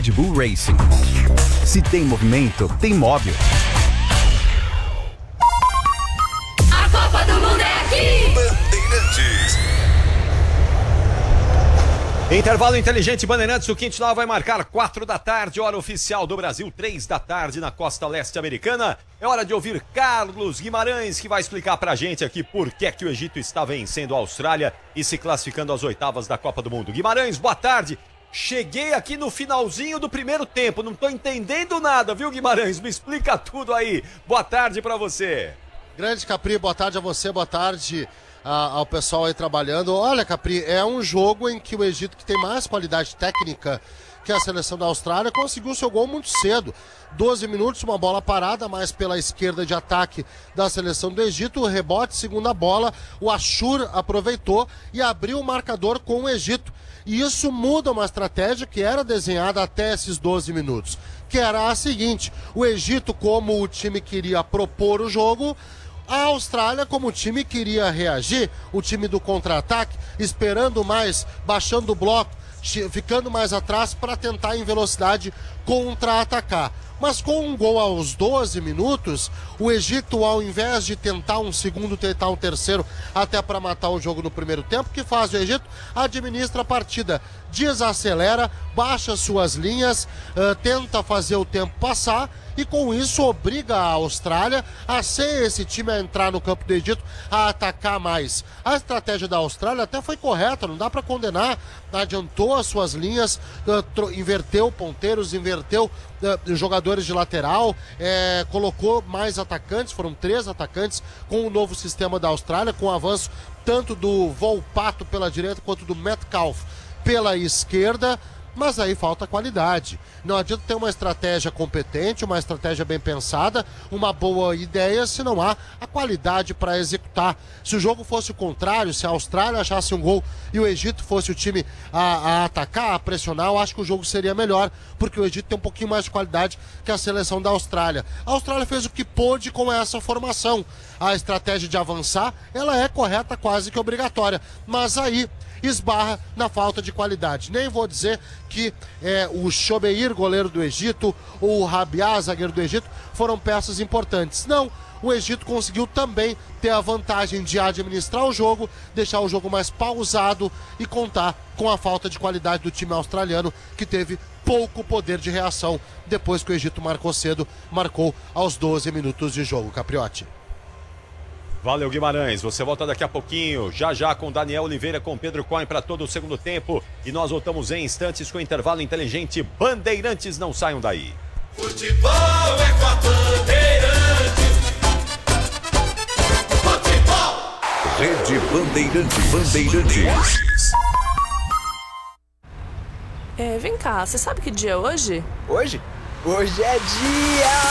Red Bull Racing. Se tem movimento, tem móvel. A Copa do Mundo é aqui! Bandeirantes. Intervalo inteligente Bandeirantes, o Quintal vai marcar 4 da tarde, hora oficial do Brasil, 3 da tarde na costa leste americana. É hora de ouvir Carlos Guimarães, que vai explicar pra gente aqui por que é que o Egito está vencendo a Austrália e se classificando às oitavas da Copa do Mundo. Guimarães, boa tarde. Cheguei aqui no finalzinho do primeiro tempo, não tô entendendo nada, viu, Guimarães? Me explica tudo aí. Boa tarde pra você. Grande Capri, boa tarde a você, boa tarde ao pessoal aí trabalhando. Olha, Capri, é um jogo em que o Egito, que tem mais qualidade técnica que a seleção da Austrália, conseguiu seu gol muito cedo. 12 minutos, uma bola parada, mais pela esquerda de ataque da seleção do Egito. O rebote, segunda bola, o Ashur aproveitou e abriu o marcador com o Egito. E isso muda uma estratégia que era desenhada até esses 12 minutos, que era a seguinte: o Egito, como o time queria propor o jogo, a Austrália, como o time queria reagir, o time do contra-ataque, esperando mais, baixando o bloco, ficando mais atrás para tentar em velocidade contra-atacar. Mas com um gol aos 12 minutos, o Egito, ao invés de tentar um segundo, tentar um terceiro, até para matar o jogo no primeiro tempo, que faz o Egito? Administra a partida, desacelera, baixa suas linhas, tenta fazer o tempo passar e com isso obriga a Austrália a ser esse time a entrar no campo do Egito, a atacar mais. A estratégia da Austrália até foi correta, não dá para condenar, adiantou as suas linhas, inverteu ponteiros, inverteu jogadores de lateral, colocou mais atacantes, foram 3 atacantes com o novo sistema da Austrália, com o avanço tanto do Volpato pela direita quanto do Metcalf pela esquerda. Mas aí falta qualidade. Não adianta ter uma estratégia competente, uma estratégia bem pensada, uma boa ideia, se não há a qualidade para executar. Se o jogo fosse o contrário, se a Austrália achasse um gol e o Egito fosse o time a atacar, a pressionar, eu acho que o jogo seria melhor, porque o Egito tem um pouquinho mais de qualidade que a seleção da Austrália. A Austrália fez o que pôde com essa formação. A estratégia de avançar, ela é correta, quase que obrigatória. Mas aí esbarra na falta de qualidade. Nem vou dizer que o Chobeir, goleiro do Egito, ou o Rabiá, zagueiro do Egito, foram peças importantes. Não, o Egito conseguiu também ter a vantagem de administrar o jogo, deixar o jogo mais pausado e contar com a falta de qualidade do time australiano, que teve pouco poder de reação depois que o Egito marcou cedo, marcou aos 12 minutos de jogo. Capriotti. Valeu, Guimarães. Você volta daqui a pouquinho, já com Daniel Oliveira, com Pedro Cohen para todo o segundo tempo. E nós voltamos em instantes com o intervalo inteligente Bandeirantes. Não saiam daí. Futebol é com a Bandeirantes. Futebol. Rede Bandeirantes. Vem cá, você sabe que dia é hoje? Hoje? Hoje é dia...